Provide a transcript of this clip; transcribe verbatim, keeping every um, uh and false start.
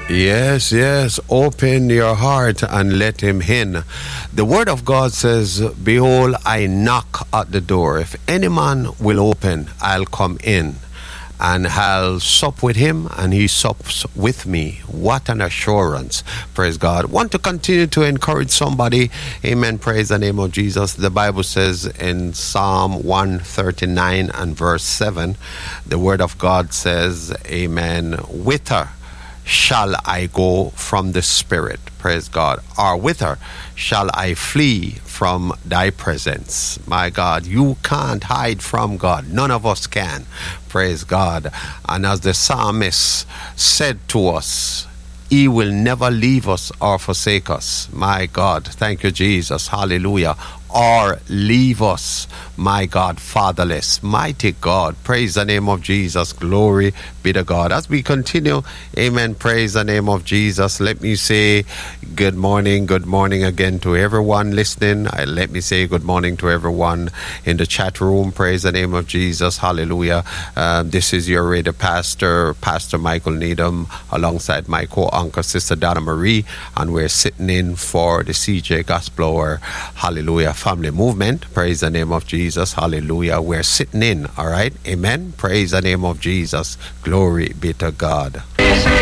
Yes, yes. Open your heart and let him in. The word of God says, behold, I knock at the door. If any man will open, I'll come in. And I'll sup with him, and he sups with me. What an assurance. Praise God. Want to continue to encourage somebody. Amen. Praise the name of Jesus. The Bible says in Psalm one thirty-nine and verse seven, the word of God says, amen, whither shall I go from the Spirit? Praise God. Or whither shall I flee from thy presence? My God, you can't hide from God. None of us can. Praise God. And as the psalmist said to us, he will never leave us or forsake us. My God, thank you, Jesus. Hallelujah. Or leave us, my God, fatherless. Mighty God, praise the name of Jesus. Glory be to God. As we continue, amen, praise the name of Jesus. Let me say good morning, good morning again to everyone listening. Uh, let me say good morning to everyone in the chat room. Praise the name of Jesus. Hallelujah. Uh, this is your radio pastor, Pastor Michael Needham, alongside my co-anchor, Sister Donna Marie, and we're sitting in for the C J Gospel Hour. Hallelujah. Family movement. Praise the name of Jesus. Hallelujah. We're sitting in. All right. Amen. Praise the name of Jesus. Glory be to God.